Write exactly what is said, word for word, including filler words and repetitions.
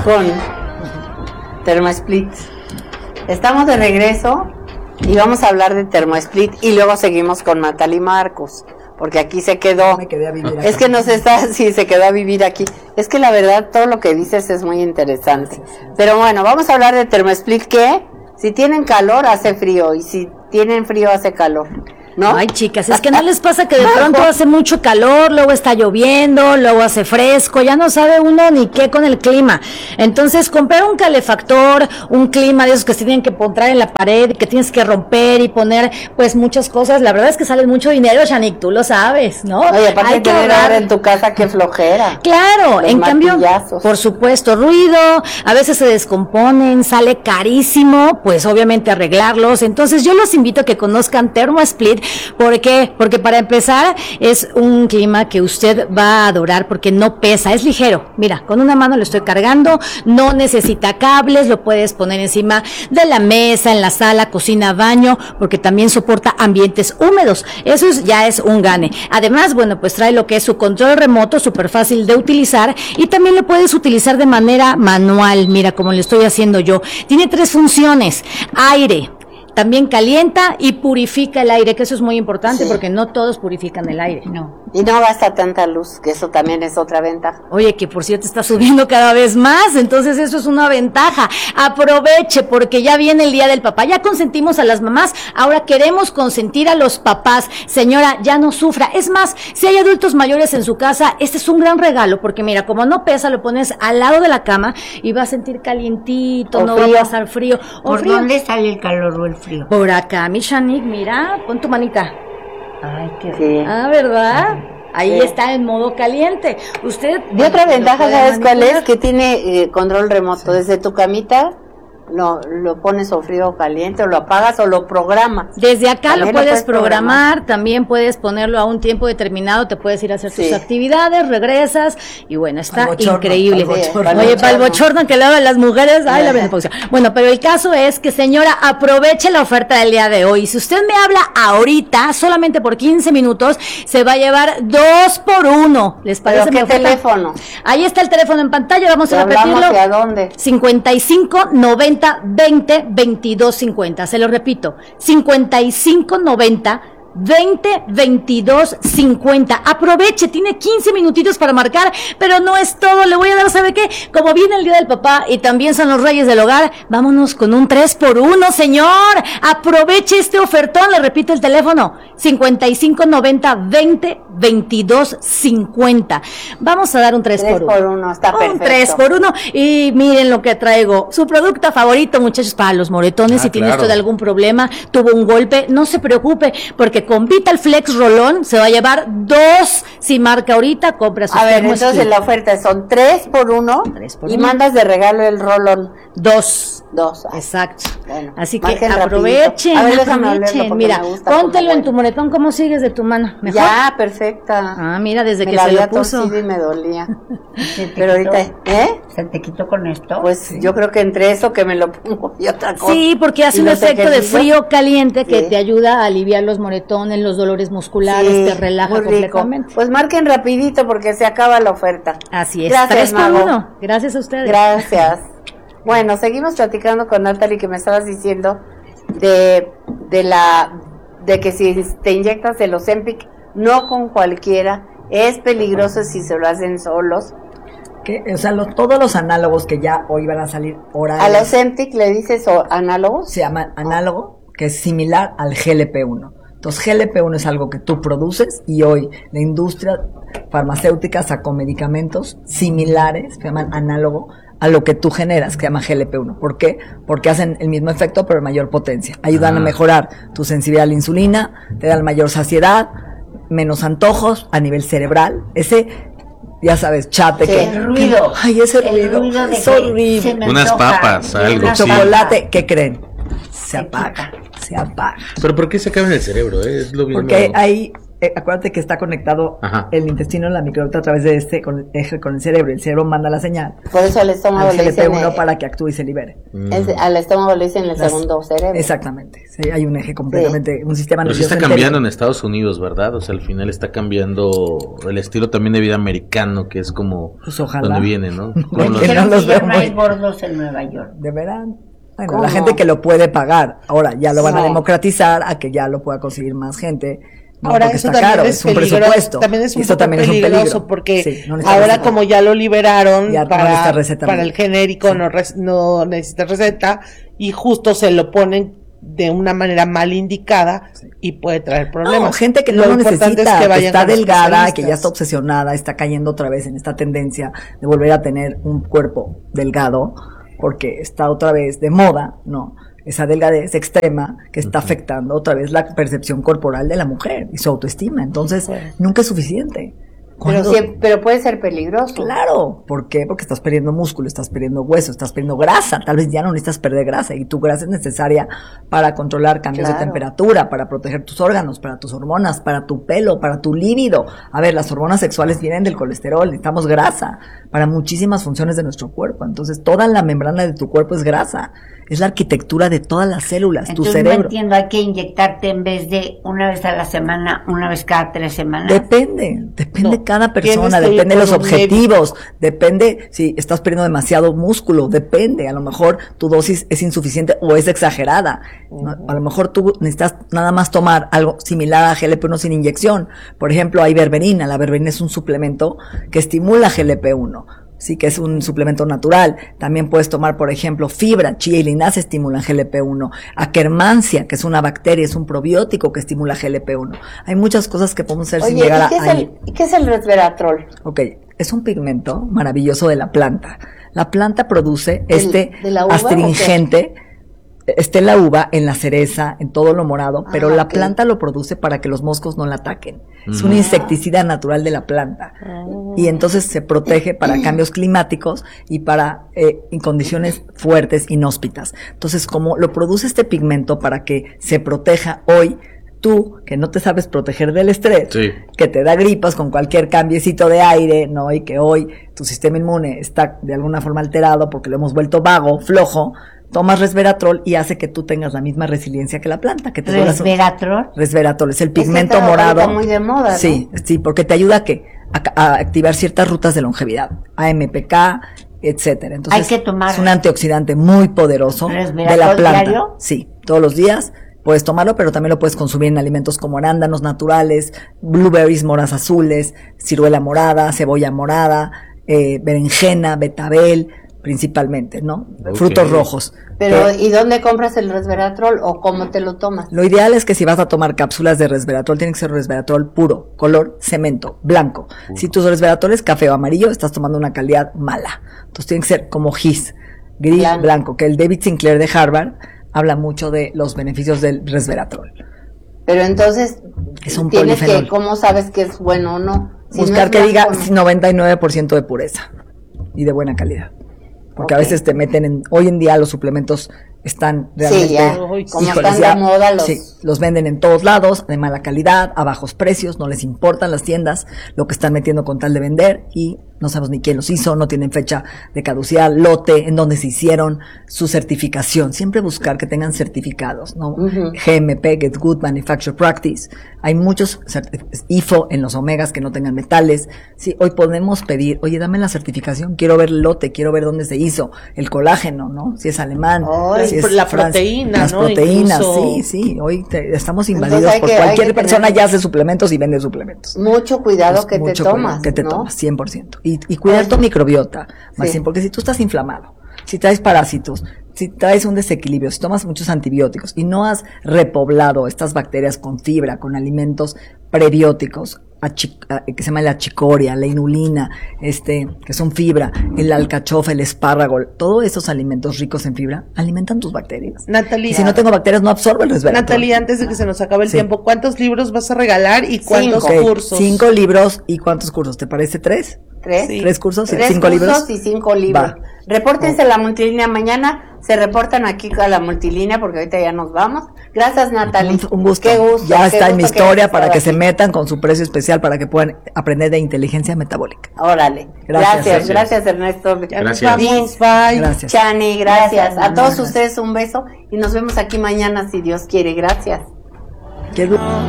con ThermoSplit. Estamos de regreso y vamos a hablar de ThermoSplit y luego seguimos con Natalie Marcos, porque aquí se quedó. Me quedé a vivir es acá. que nos está, sí, se quedó a vivir aquí. Es que la verdad todo lo que dices es muy interesante. Pero bueno, vamos a hablar de ThermoSplit, que si tienen calor hace frío y si tienen frío hace calor, ¿no? Ay, chicas, es que no les pasa que de pronto hace mucho calor, luego está lloviendo, luego hace fresco, ya no sabe uno ni qué con el clima. Entonces, comprar un calefactor, un clima de esos que se tienen que poner en la pared y que tienes que romper y poner, pues, muchas cosas, la verdad es que sale mucho dinero, Shanique, tú lo sabes, ¿no? Oye, aparte Hay de que tener ahorrar. ahora en tu casa, qué flojera. Claro, Los en cambio, martillazos. por supuesto, ruido, a veces se descomponen, sale carísimo, pues obviamente arreglarlos. Entonces yo los invito a que conozcan ThermoSplit. ¿Por qué? Porque para empezar es un clima que usted va a adorar porque no pesa, es ligero. Mira, con una mano lo estoy cargando, no necesita cables, lo puedes poner encima de la mesa, en la sala, cocina, baño, porque también soporta ambientes húmedos. Eso es, ya es un gane. Además, bueno, pues trae lo que es su control remoto, súper fácil de utilizar, y también lo puedes utilizar de manera manual, mira, como lo estoy haciendo yo. Tiene tres funciones: aire, también calienta y purifica el aire, que eso es muy importante, sí, porque no todos purifican el aire. No. Y no gasta tanta luz, que eso también es otra ventaja. Oye, que por cierto está subiendo cada vez más, entonces eso es una ventaja. Aproveche, porque ya viene el Día del Papá. Ya consentimos a las mamás, ahora queremos consentir a los papás. Señora, ya no sufra. Es más, si hay adultos mayores en su casa, este es un gran regalo, porque mira, como no pesa, lo pones al lado de la cama y va a sentir calientito, o no frío. va a pasar frío. O ¿Por frío. dónde sale el calor o el frío? Por acá, mi Shanique, mira, pon tu manita. Ay, qué Sí. Ah, ¿verdad? Ahí Sí. está en modo caliente. Usted. Y otra lo ventaja, puede ¿sabes cuál es? manipular. Que tiene eh, control remoto. Desde tu camita lo, lo pones o frío o caliente, o lo apagas o lo programas. Desde acá También lo puedes programar, también puedes ponerlo a un tiempo determinado, te puedes ir a hacer Sí. tus actividades, regresas, y bueno, está Al bochorno, increíble. al bochorno. Sí, Oye, para el bochorno que le hagan las mujeres, ay, la Ajá. bendición. Bueno, pero el caso es que, señora, aproveche la oferta del día de hoy. Si usted me habla ahorita, solamente por quince minutos, se va a llevar dos por uno. ¿Les ¿Pero parece mi qué oferta? teléfono? Ahí está el teléfono en pantalla, vamos ¿Te a hablamos repetirlo. hacia dónde? cincuenta y cinco noventa veinte veintidós cincuenta, se lo repito, cincuenta y cinco noventa veinte veintidós cincuenta. Aproveche, tiene quince minutitos para marcar, pero no es todo. Le voy a dar, ¿sabe qué? Como viene el Día del Papá y también son los Reyes del Hogar, vámonos con un tres por uno, señor. Aproveche este ofertón, le repito el teléfono, cincuenta y cinco noventa veinte veintidós cincuenta. Vamos a dar un tres por uno. por uno, está perfecto. Un tres por uno. Y miren lo que traigo. Su producto favorito, muchachos, para los moretones. Ah, si tiene claro. usted algún problema, tuvo un golpe, no se preocupe, porque con Vital Flex Rolón se va a llevar dos. Si marca ahorita, compra su A ver, ThermoSplit. entonces la oferta son tres por uno Tres por y uno. mandas de regalo el rolón. Dos. Dos. Ah, Exacto. Bueno, Así que marquen aprovechen, rapidito. A ver, déjame olerlo aprovechen. porque Mira, me gusta cómo póntelo en huele. tu moretón. ¿Cómo sigues de tu mano? ¿Mejor? Ya, perfecta. Ah, mira, desde me que la se había lo puso. torcido y me dolía. Se te Pero ahorita, quitó. ¿eh? ¿Se te quitó con esto? Pues yo creo que entre eso que me lo pongo y otra cosa. Sí, porque hace Y un los efecto de ejercicios. frío caliente que Sí. te ayuda a aliviar los moretones, los dolores musculares, Sí, te relaja muy rico. completamente. Pues marquen rapidito porque se acaba la oferta. Así es. Gracias, Tres por Mago. uno. Gracias a ustedes. Gracias. Bueno, seguimos platicando con Natalie, que me estabas diciendo de, de la de que si te inyectas el Ozempic, no con cualquiera, es peligroso si se lo hacen solos. Que, o sea, lo- todos los análogos que ya hoy van a salir orales ¿Al Ozempic le dices o análogos? se llaman análogo, que es similar al G L P uno. Entonces, G L P uno es algo que tú produces y hoy la industria farmacéutica sacó medicamentos similares, que se llaman análogo, a lo que tú generas, que se llama G L P uno. ¿Por qué? Porque hacen el mismo efecto, pero en mayor potencia. Ayudan Ah. a mejorar tu sensibilidad a la insulina, te dan mayor saciedad, menos antojos a nivel cerebral. Ese, ya sabes, chate Sí, que... el ruido. Ay, ese El ruido, ruido de es que horrible. se me Unas antoja. papas, algo, Unas sí. Chocolate, ¿qué creen? Se Se apaga, se apaga. Pero ¿por qué se acaba en el cerebro? Eh? Es lo mismo. Porque hay eh, acuérdate que está conectado Ajá. el intestino en la microbiota a través de este con, eje con el cerebro. El cerebro manda la señal Por eso al estómago al le G L P dicen... uno eh, para que actúe y se libere. Mm. es- al estómago le dicen el Las- segundo cerebro. Exactamente. Sí, hay un eje completamente, un sistema Pero sí nervioso está entero. cambiando en Estados Unidos, ¿verdad? O sea, al final está cambiando el estilo también de vida americano, que es como Pues ojalá. donde viene, ¿no? Me Como los- dijeron- no los que ya veo no hay muy- gordos en Nueva York. De verán. Bueno, ¿Cómo? la gente que lo puede pagar. Ahora ya lo van a No. democratizar a que ya lo pueda conseguir más gente. No, Ahora porque eso está también caro, es es un peligroso, presupuesto. también es un Y eso poco también es un peligroso peligro. porque Sí, no necesitas ahora receta. como ya lo liberaron Ya no para, necesitas receta para el médica. genérico Sí. no, res- no necesitas receta y justo se lo ponen de una manera mal indicada y puede traer problemas. No, gente que no Lo lo importante necesita, es que que vayan está con delgada, que ya especialistas. está obsesionada, está cayendo otra vez en esta tendencia de volver a tener un cuerpo delgado, porque está otra vez de moda, ¿no? Esa delgadez extrema que está afectando otra vez la percepción corporal de la mujer y su autoestima. Entonces, nunca es suficiente. Pero, Cuando- sí, pero puede ser peligroso. Claro, ¿por qué? Porque estás perdiendo músculo, estás perdiendo hueso, estás perdiendo grasa, tal vez ya no necesitas perder grasa y tu grasa es necesaria para controlar cambios Claro. de temperatura, para proteger tus órganos, para tus hormonas, para tu pelo, para tu líbido. A ver, las hormonas sexuales vienen del colesterol, necesitamos grasa para muchísimas funciones de nuestro cuerpo, entonces toda la membrana de tu cuerpo es grasa, es la arquitectura de todas las células, tu Entonces no cerebro. entiendo, hay que inyectarte en vez de una vez a la semana, una vez cada tres semanas. Depende, depende No, cada tienes persona, que ir depende de con los un objetivos, depende si estás perdiendo demasiado músculo, depende, a lo mejor tu dosis es insuficiente o es exagerada, ¿no? A lo mejor tú necesitas nada más tomar algo similar a G L P uno sin inyección, por ejemplo hay berberina, la berberina es un suplemento que estimula G L P uno. Sí, que es un suplemento natural. También puedes tomar, por ejemplo, fibra, chía y linaza estimulan G L P uno. Akkermansia, que es una bacteria, es un probiótico que estimula G L P uno. Hay muchas cosas que podemos hacer sin Oye, llegar ¿y qué, a es el, ¿y qué es el resveratrol? Ok, es un pigmento maravilloso de la planta. La planta produce ¿Del- este de la uva astringente, esté en la uva, en la cereza, en todo lo morado, pero Ah, la ok. planta lo produce para que los moscos no la ataquen. Es Mm. un insecticida natural de la planta. Y entonces se protege para cambios climáticos y para eh, en condiciones fuertes, inhóspitas. Entonces, como lo produce este pigmento para que se proteja hoy, tú, que no te sabes proteger del estrés, Sí. que te da gripas con cualquier cambiecito de aire, ¿no? Y que hoy tu sistema inmune está de alguna forma alterado porque lo hemos vuelto vago, flojo, tomas resveratrol y hace que tú tengas la misma resiliencia que la planta, que te duras un- Resveratrol. resveratrol, es el Es que pigmento está morado. ahorita muy de moda, ¿no? Sí, sí, porque te ayuda a que a, a activar ciertas rutas de longevidad, A M P K, etcétera. Entonces, Hay que tomar- es un antioxidante muy poderoso de ¿Resveratrol la planta. diario? Sí, todos los días puedes tomarlo, pero también lo puedes consumir en alimentos como arándanos naturales, blueberries, moras azules, ciruela morada, cebolla morada, eh, berenjena, betabel, principalmente, ¿no? Ok. Frutos rojos. Pero, Que- ¿y dónde compras el resveratrol o cómo te lo tomas? lo ideal es que si vas a tomar cápsulas de resveratrol, tiene que ser resveratrol puro, color cemento, blanco. Si tu resveratrol es café o amarillo, estás tomando una calidad mala. Entonces tiene que ser como gis, gris, Blanco. blanco, que el David Sinclair de Harvard habla mucho de los beneficios del resveratrol. Pero entonces, Es un tienes polifenol. que, ¿cómo sabes que es bueno o no? Si no Buscar es que diga blanco, no. noventa y nueve por ciento de pureza y de buena calidad. Porque Ok. a veces te meten en, hoy en día los suplementos están Sí, realmente, ya. Uy, Como híjoles, están ya, de moda los... sí, los venden en todos lados, de mala calidad, a bajos precios, no les importan las tiendas, lo que están metiendo con tal de vender y no sabemos ni quién los hizo, no tienen fecha de caducidad, lote, en donde se hicieron, su certificación. Siempre buscar que tengan certificados, ¿no? Ujú. G M P, Get Good Manufacture Practice. Hay muchos certi- I F O en los omegas que no tengan metales. Sí, hoy podemos pedir, oye, dame la certificación, quiero ver el lote, quiero ver dónde se hizo, el colágeno, ¿no? Si es alemán, Ay, si es la Francia, proteína, las ¿no? proteínas, Incluso- sí, sí. Hoy te- estamos Entonces invadidos hay por que- hay cualquier que persona tener- ya hace suplementos y vende suplementos. Mucho cuidado Pues, que te mucho cuidado, tomas, que te ¿no? tomas, cien por ciento. Y, y cuidar tu microbiota, Maxine, Sí. porque si tú estás inflamado, si traes parásitos, si traes un desequilibrio, si tomas muchos antibióticos y no has repoblado estas bacterias con fibra, con alimentos prebióticos, achi- a- que se llama la chicoria, la inulina, este, que son fibra, el alcachofa, el espárrago, todos esos alimentos ricos en fibra alimentan tus bacterias. Natalie, Y si no tengo bacterias, no absorbo el resveratrol. Natalie, antes de que se nos acabe el Sí. tiempo, ¿cuántos libros vas a regalar y cuántos Ok, cursos? Cinco libros y ¿cuántos cursos? ¿Te parece tres? ¿Tres? Sí. ¿Tres cursos y Tres cinco cursos libros? y cinco libros. Va. Repórtense a la multilínea mañana. Se reportan aquí a la multilínea porque ahorita ya nos vamos. Gracias, Natalie. Un, un gusto. Qué gusto. Ya qué está en mi gusto que historia hayas para estado que se aquí. metan con su precio especial para que puedan aprender de inteligencia metabólica. Órale. Gracias. Gracias, Gracias. gracias, Ernesto. Ya nos Gracias. vamos, bye. Gracias. Chani, gracias. Gracias, A todos mamá. ustedes un beso y nos vemos aquí mañana si Dios quiere. Gracias. Qué gu-